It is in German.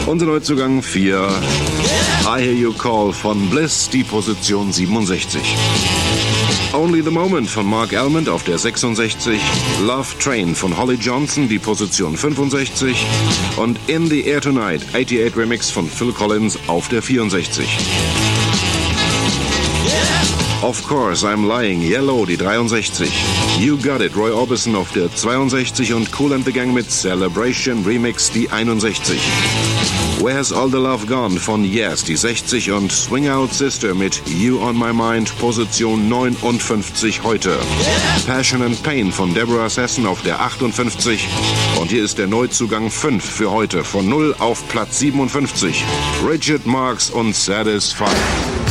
Unser Neuzugang 4, I Hear You Call von Bliss, die Position 67. Only the Moment von Mark Almond auf der 66, Love Train von Holly Johnson, die Position 65 und In the Air Tonight, 88 Remix von Phil Collins auf der 64. Of Course, I'm Lying, Yellow, die 63. You Got It, Roy Orbison auf der 62 und Kool and the Gang mit Celebration Remix, die 61. Where's All the Love Gone von Yes, die 60 und Swing Out Sister mit You on My Mind, Position 59 heute. Passion and Pain von Deborah Sesson auf der 58 und hier ist der Neuzugang 5 für heute, von 0 auf Platz 57. Richard Marx und Satisfied.